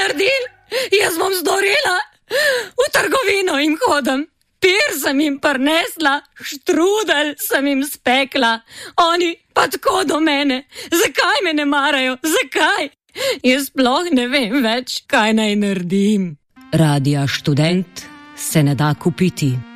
naredili? Jaz bom zdorela. V trgovino jim hodim. Pir sem jim prinesla, štrudel sem jim spekla. Oni pa tako do mene. Zakaj me ne marajo? Zakaj? Jaz sploh ne vem več, kaj naj naredim. Radia Študent se ne da kupiti.